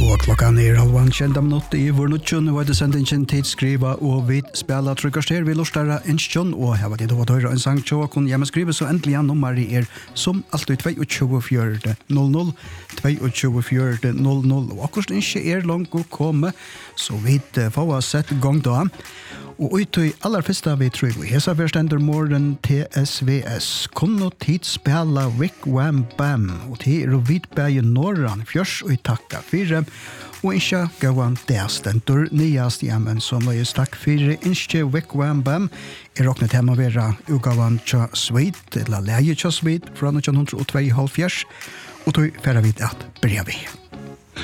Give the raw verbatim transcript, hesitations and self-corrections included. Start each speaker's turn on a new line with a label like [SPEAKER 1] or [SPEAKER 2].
[SPEAKER 1] Og klokka er halvan kjenda minutt i vår nuttjun, og det sendingen tidskriva og vi spela trykkarster vi lortare inskjøn, og her var det å høre en sang tjå kun hjemmeskrive, så endelig er nummeret er som alltid tjuefire null null, tjuefire null null, og akkurat ikke er langt å komme, så vi får ha sett gang da. Og ut i aller første vi tror vi hesa forstender morgen T S V S kunne tid spela Wick Wham Bam og til er vidt bæge Norran fjørs og i takka fire og ikke gavan det stendur nyast hjemmen som løyes takk fire innskje Wick Wham Bam er råknet hjemme å være ugavan tja Sweet eller leie tja Sweet fra nitton hundre og tjueto og tog færre vidt at brevi.